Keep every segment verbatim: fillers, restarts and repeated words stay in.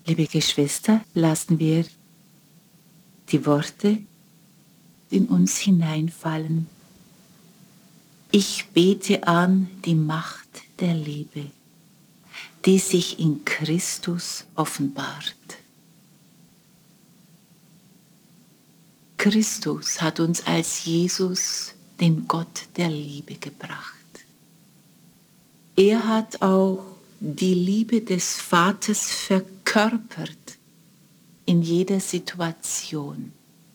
Liebe Geschwister, lassen wir die Worte in uns hineinfallen. Ich bete an die Macht der Liebe, die sich in Christus offenbart. Christus hat uns als Jesus den Gott der Liebe gebracht. Er hat auch die Liebe des Vaters verkörpert in jeder Situation.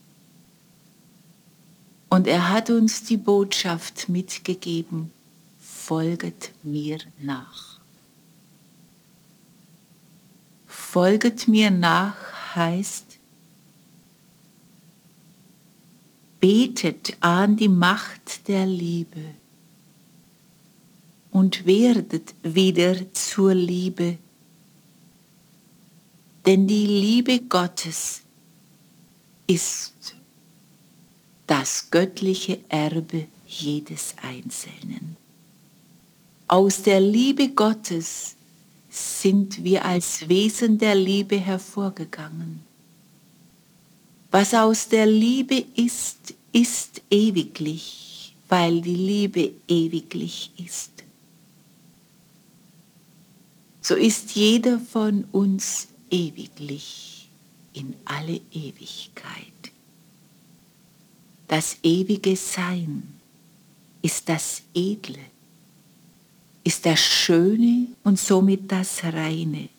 Und er hat uns die Botschaft mitgegeben, folget mir nach. Folget mir nach heißt, betet an die Macht der Liebe und werdet wieder zur Liebe. Denn die Liebe Gottes ist das göttliche Erbe jedes Einzelnen. Aus der Liebe Gottes sind wir als Wesen der Liebe hervorgegangen. Was aus der Liebe ist, ist ewiglich, weil die Liebe ewiglich ist. So ist jeder von uns ewiglich in alle Ewigkeit. Das ewige Sein ist das Edle, ist das Schöne und somit das Reine.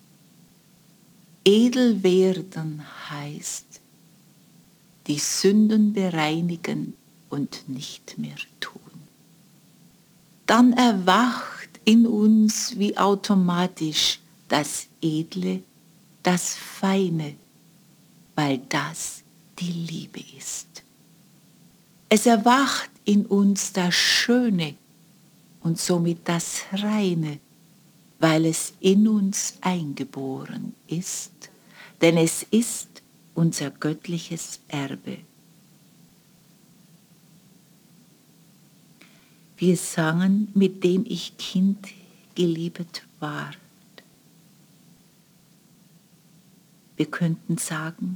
Edel werden heißt, die Sünden bereinigen und nicht mehr tun. Dann erwacht in uns wie automatisch das Edle, das Feine, weil das die Liebe ist. Es erwacht in uns das Schöne und somit das Reine, weil es in uns eingeboren ist, denn es ist unser göttliches Erbe. Wir sangen, mit dem ich Kind geliebet war. Wir könnten sagen,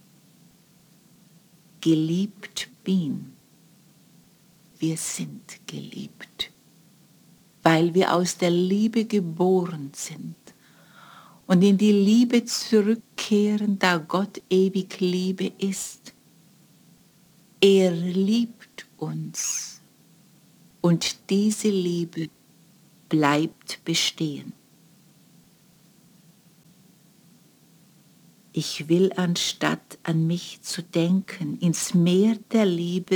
geliebt bin. Wir sind geliebt, weil wir aus der Liebe geboren sind und in die Liebe zurückkehren, da Gott ewig Liebe ist. Er liebt uns und diese Liebe bleibt bestehen. Ich will, anstatt an mich zu denken, ins Meer der Liebe